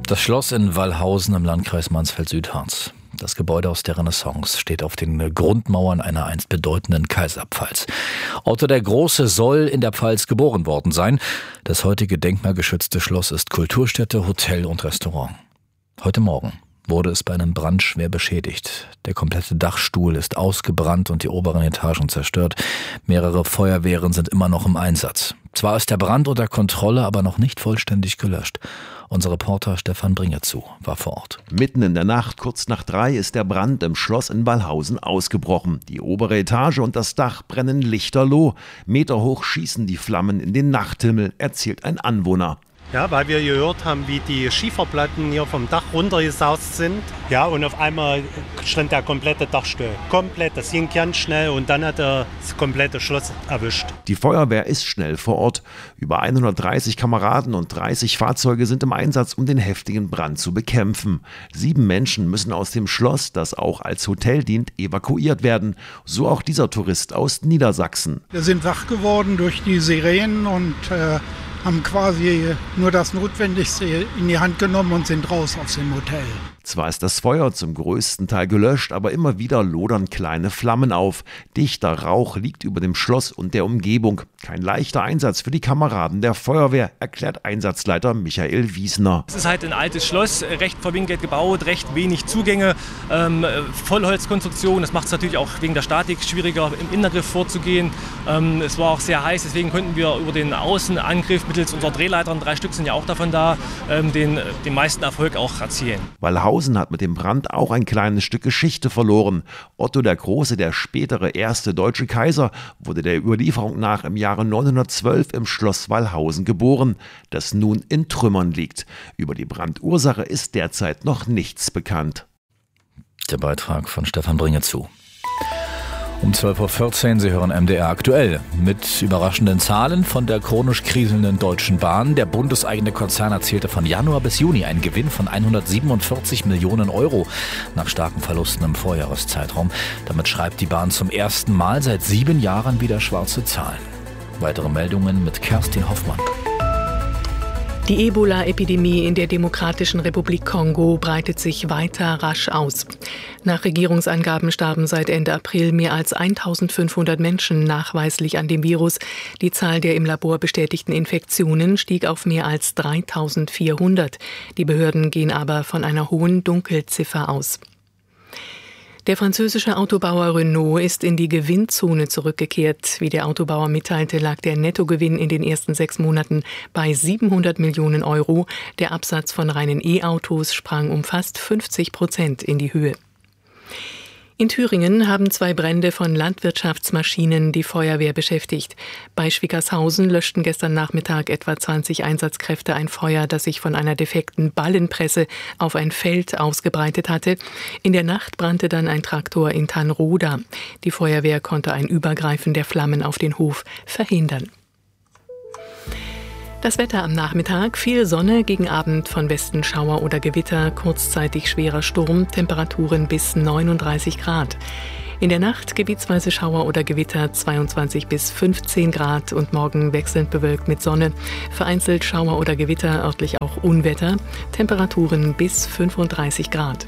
Das Schloss in Wallhausen im Landkreis Mansfeld-Südharz. Das Gebäude aus der Renaissance steht auf den Grundmauern einer einst bedeutenden Kaiserpfalz. Otto der Große soll in der Pfalz geboren worden sein. Das heutige denkmalgeschützte Schloss ist Kulturstätte, Hotel und Restaurant. Heute Morgen wurde es bei einem Brand schwer beschädigt. Der komplette Dachstuhl ist ausgebrannt und die oberen Etagen zerstört. Mehrere Feuerwehren sind immer noch im Einsatz. Zwar ist der Brand unter Kontrolle, aber noch nicht vollständig gelöscht. Unser Reporter Stefan Bringezu war vor Ort. Mitten in der Nacht, kurz nach 3, ist der Brand im Schloss in Wallhausen ausgebrochen. Die obere Etage und das Dach brennen lichterloh. Meterhoch schießen die Flammen in den Nachthimmel, erzählt ein Anwohner. Ja, weil wir gehört haben, wie die Schieferplatten hier vom Dach runtergesaust sind. Ja, und auf einmal stand der komplette Dach still. Komplett, das ging ganz schnell und dann hat er das komplette Schloss erwischt. Die Feuerwehr ist schnell vor Ort. Über 130 Kameraden und 30 Fahrzeuge sind im Einsatz, um den heftigen Brand zu bekämpfen. 7 Menschen müssen aus dem Schloss, das auch als Hotel dient, evakuiert werden. So auch dieser Tourist aus Niedersachsen. Wir sind wach geworden durch die Sirenen und haben quasi nur das Notwendigste in die Hand genommen und sind raus aus dem Hotel. Zwar ist das Feuer zum größten Teil gelöscht, aber immer wieder lodern kleine Flammen auf. Dichter Rauch liegt über dem Schloss und der Umgebung. Kein leichter Einsatz für die Kameraden der Feuerwehr, erklärt Einsatzleiter Michael Wiesner. Es ist halt ein altes Schloss, recht verwinkelt gebaut, recht wenig Zugänge, Vollholzkonstruktion. Das macht es natürlich auch wegen der Statik schwieriger, im Innergriff vorzugehen. Es war auch sehr heiß, deswegen konnten wir über den Außenangriff mittels unserer Drehleitern, 3 Stück sind ja auch davon da, den meisten Erfolg auch erzielen. Wallhausen hat mit dem Brand auch ein kleines Stück Geschichte verloren. Otto der Große, der spätere erste deutsche Kaiser, wurde der Überlieferung nach im Jahre 912 im Schloss Wallhausen geboren, das nun in Trümmern liegt. Über die Brandursache ist derzeit noch nichts bekannt. Der Beitrag von Stefan Bringezu. Um 12.14 Uhr, Sie hören MDR aktuell. Mit überraschenden Zahlen von der chronisch kriselnden Deutschen Bahn. Der bundeseigene Konzern erzielte von Januar bis Juni einen Gewinn von 147 Millionen Euro nach starken Verlusten im Vorjahreszeitraum. Damit schreibt die Bahn zum ersten Mal seit 7 Jahren wieder schwarze Zahlen. Weitere Meldungen mit Kerstin Hoffmann. Die Ebola-Epidemie in der Demokratischen Republik Kongo breitet sich weiter rasch aus. Nach Regierungsangaben starben seit Ende April mehr als 1.500 Menschen nachweislich an dem Virus. Die Zahl der im Labor bestätigten Infektionen stieg auf mehr als 3.400. Die Behörden gehen aber von einer hohen Dunkelziffer aus. Der französische Autobauer Renault ist in die Gewinnzone zurückgekehrt. Wie der Autobauer mitteilte, lag der Nettogewinn in den ersten 6 Monaten bei 700 Millionen Euro. Der Absatz von reinen E-Autos sprang um fast 50% in die Höhe. In Thüringen haben 2 Brände von Landwirtschaftsmaschinen die Feuerwehr beschäftigt. Bei Schwickershausen löschten gestern Nachmittag etwa 20 Einsatzkräfte ein Feuer, das sich von einer defekten Ballenpresse auf ein Feld ausgebreitet hatte. In der Nacht brannte dann ein Traktor in Tannroda. Die Feuerwehr konnte ein Übergreifen der Flammen auf den Hof verhindern. Das Wetter am Nachmittag, viel Sonne, gegen Abend von Westen Schauer oder Gewitter, kurzzeitig schwerer Sturm, Temperaturen bis 39 Grad. In der Nacht gebietsweise Schauer oder Gewitter, 22 bis 15 Grad und morgen wechselnd bewölkt mit Sonne. Vereinzelt Schauer oder Gewitter, örtlich auch Unwetter, Temperaturen bis 35 Grad.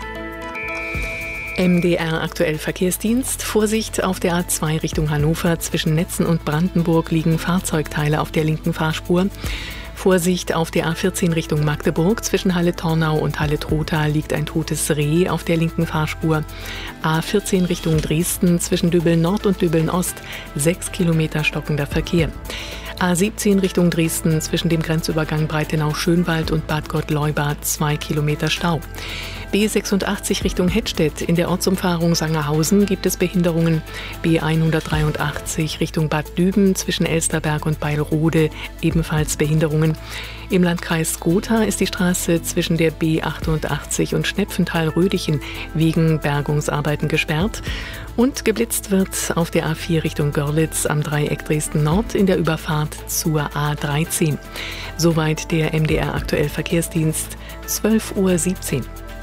MDR aktuell Verkehrsdienst. Vorsicht auf der A2 Richtung Hannover. Zwischen Netzen und Brandenburg liegen Fahrzeugteile auf der linken Fahrspur. Vorsicht auf der A14 Richtung Magdeburg. Zwischen Halle-Tornau und Halle-Trotha liegt ein totes Reh auf der linken Fahrspur. A14 Richtung Dresden. Zwischen Dübeln-Nord und Dübeln-Ost 6 Kilometer stockender Verkehr. A17 Richtung Dresden. Zwischen dem Grenzübergang Breitenau-Schönwald und Bad Gott-Leubad 2 Kilometer Stau. B86 Richtung Hettstedt. In der Ortsumfahrung Sangerhausen gibt es Behinderungen. B183 Richtung Bad Düben zwischen Elsterberg und Beilrode ebenfalls Behinderungen. Im Landkreis Gotha ist die Straße zwischen der B88 und Schnepfenthal-Rödichen wegen Bergungsarbeiten gesperrt. Und geblitzt wird auf der A4 Richtung Görlitz am Dreieck Dresden-Nord in der Überfahrt zur A13. Soweit der MDR aktuell Verkehrsdienst, 12:17 Uhr.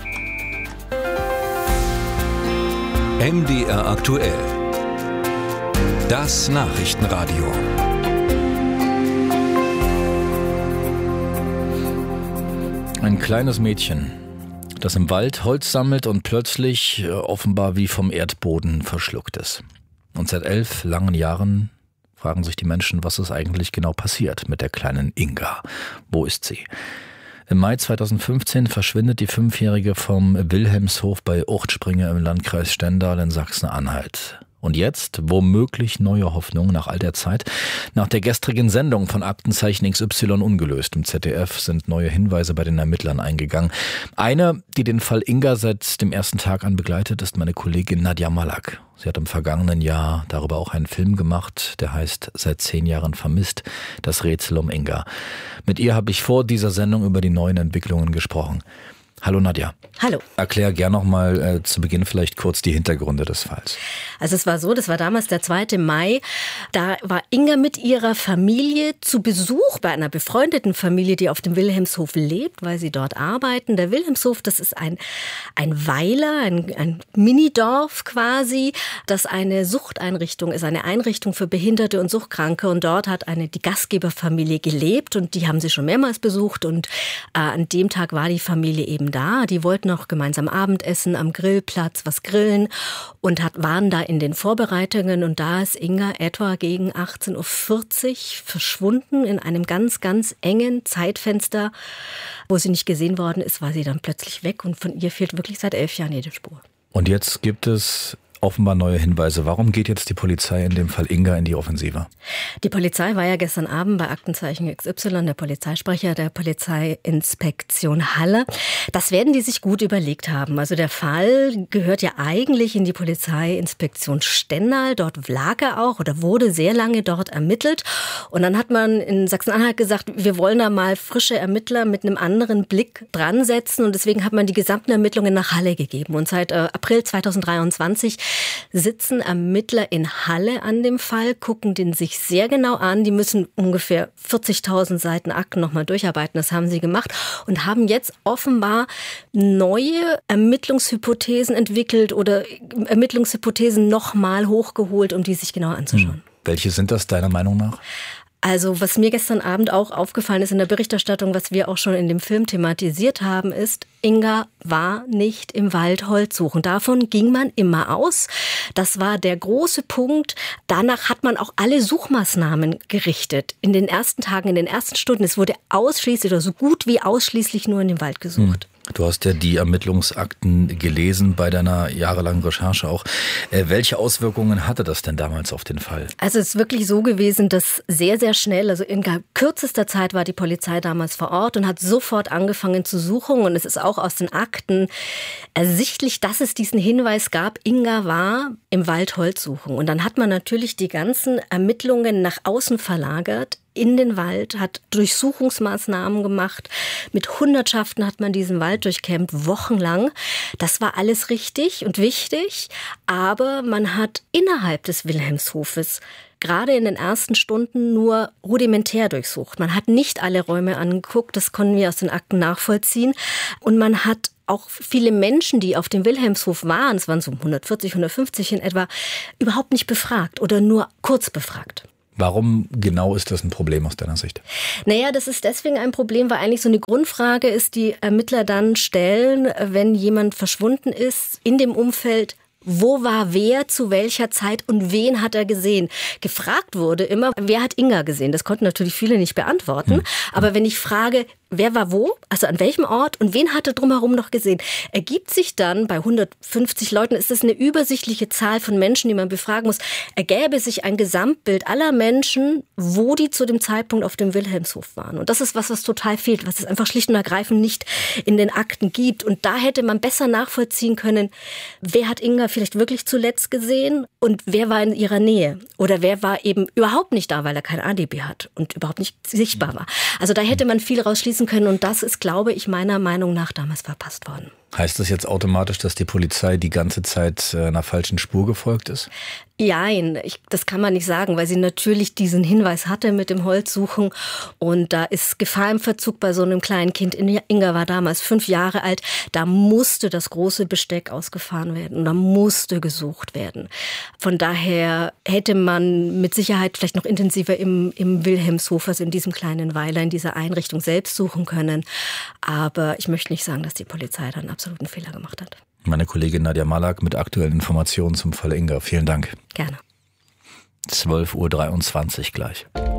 MDR aktuell. Das Nachrichtenradio. Ein kleines Mädchen, das im Wald Holz sammelt und plötzlich offenbar wie vom Erdboden verschluckt ist. Und seit 11 langen Jahren fragen sich die Menschen, was ist eigentlich genau passiert mit der kleinen Inga. Wo ist sie? Im Mai 2015 verschwindet die 5-Jährige vom Wilhelmshof bei Uchtspringe im Landkreis Stendal in Sachsen-Anhalt. Und jetzt womöglich neue Hoffnung nach all der Zeit. Nach der gestrigen Sendung von Aktenzeichen XY ungelöst im ZDF sind neue Hinweise bei den Ermittlern eingegangen. Eine, die den Fall Inga seit dem ersten Tag an begleitet, ist meine Kollegin Nadja Malak. Sie hat im vergangenen Jahr darüber auch einen Film gemacht, der heißt Seit 10 Jahren vermisst, das Rätsel um Inga. Mit ihr habe ich vor dieser Sendung über die neuen Entwicklungen gesprochen. Hallo Nadja. Hallo. Erklär gern noch mal zu Beginn vielleicht kurz die Hintergründe des Falls. Also es war so, das war damals der 2. Mai. Da war Inga mit ihrer Familie zu Besuch bei einer befreundeten Familie, die auf dem Wilhelmshof lebt, weil sie dort arbeiten. Der Wilhelmshof, das ist ein Weiler, ein Minidorf quasi, das eine Suchteinrichtung ist, eine Einrichtung für Behinderte und Suchtkranke. Und dort hat die Gastgeberfamilie gelebt und die haben sie schon mehrmals besucht. Und an dem Tag war die Familie eben da. Die wollten noch gemeinsam Abendessen am Grillplatz, was grillen und waren da in den Vorbereitungen. Und da ist Inga etwa gegen 18.40 Uhr verschwunden in einem ganz, ganz engen Zeitfenster. Wo sie nicht gesehen worden ist, war sie dann plötzlich weg und von ihr fehlt wirklich seit 11 Jahren jede Spur. Und jetzt gibt es offenbar neue Hinweise. Warum geht jetzt die Polizei in dem Fall Inga in die Offensive? Die Polizei war ja gestern Abend bei Aktenzeichen XY, der Polizeisprecher der Polizeiinspektion Halle. Das werden die sich gut überlegt haben. Also der Fall gehört ja eigentlich in die Polizeiinspektion Stendal. Dort lag er auch oder wurde sehr lange dort ermittelt. Und dann hat man in Sachsen-Anhalt gesagt, wir wollen da mal frische Ermittler mit einem anderen Blick dran setzen. Und deswegen hat man die gesamten Ermittlungen nach Halle gegeben. Und seit April 2023 sitzen Ermittler in Halle an dem Fall, gucken den sich sehr genau an. Die müssen ungefähr 40.000 Seiten Akten nochmal durcharbeiten. Das haben sie gemacht und haben jetzt offenbar neue Ermittlungshypothesen entwickelt oder Ermittlungshypothesen nochmal hochgeholt, um die sich genauer anzuschauen. Welche sind das deiner Meinung nach? Also was mir gestern Abend auch aufgefallen ist in der Berichterstattung, was wir auch schon in dem Film thematisiert haben, ist, Inga war nicht im Wald Holz suchen. Davon ging man immer aus. Das war der große Punkt. Danach hat man auch alle Suchmaßnahmen gerichtet. In den ersten Tagen, in den ersten Stunden. Es wurde ausschließlich oder so gut wie ausschließlich nur in dem Wald gesucht. Du hast ja die Ermittlungsakten gelesen bei deiner jahrelangen Recherche auch. Welche Auswirkungen hatte das denn damals auf den Fall? Also es ist wirklich so gewesen, dass sehr, sehr schnell, also in kürzester Zeit war die Polizei damals vor Ort und hat sofort angefangen zu suchen. Und es ist auch aus den Akten ersichtlich, dass es diesen Hinweis gab, Inga war im Wald Holz suchen. Und dann hat man natürlich die ganzen Ermittlungen nach außen verlagert. In den Wald, hat Durchsuchungsmaßnahmen gemacht. Mit Hundertschaften hat man diesen Wald durchkämmt, wochenlang. Das war alles richtig und wichtig, aber man hat innerhalb des Wilhelmshofes gerade in den ersten Stunden nur rudimentär durchsucht. Man hat nicht alle Räume angeguckt, das konnten wir aus den Akten nachvollziehen. Und man hat auch viele Menschen, die auf dem Wilhelmshof waren, es waren so 140, 150 in etwa, überhaupt nicht befragt oder nur kurz befragt. Warum genau ist das ein Problem aus deiner Sicht? Naja, das ist deswegen ein Problem, weil eigentlich so eine Grundfrage ist, die Ermittler dann stellen, wenn jemand verschwunden ist in dem Umfeld. Wo war wer zu welcher Zeit und wen hat er gesehen? Gefragt wurde immer, wer hat Inga gesehen? Das konnten natürlich viele nicht beantworten. Aber wenn ich frage, wer war wo, also an welchem Ort und wen hat er drumherum noch gesehen, ergibt sich dann, bei 150 Leuten ist das eine übersichtliche Zahl von Menschen, die man befragen muss, ergäbe sich ein Gesamtbild aller Menschen, wo die zu dem Zeitpunkt auf dem Wilhelmshof waren. Und das ist was total fehlt, was es einfach schlicht und ergreifend nicht in den Akten gibt. Und da hätte man besser nachvollziehen können, wer hat Inga vielleicht wirklich zuletzt gesehen und wer war in ihrer Nähe oder wer war eben überhaupt nicht da, weil er kein Alibi hat und überhaupt nicht sichtbar war. Also da hätte man viel rausschließen können und das ist, glaube ich, meiner Meinung nach damals verpasst worden. Heißt das jetzt automatisch, dass die Polizei die ganze Zeit einer falschen Spur gefolgt ist? Jein, das kann man nicht sagen, weil sie natürlich diesen Hinweis hatte mit dem Holzsuchen und da ist Gefahr im Verzug bei so einem kleinen Kind. Inga war damals 5 Jahre alt, da musste das große Besteck ausgefahren werden und da musste gesucht werden. Von daher hätte man mit Sicherheit vielleicht noch intensiver im Wilhelmshof, also in diesem kleinen Weiler, in dieser Einrichtung selbst suchen können, aber ich möchte nicht sagen, dass die Polizei dann absoluten Fehler gemacht hat. Meine Kollegin Nadja Malak mit aktuellen Informationen zum Fall Inga. Vielen Dank. Gerne. 12:23 Uhr gleich.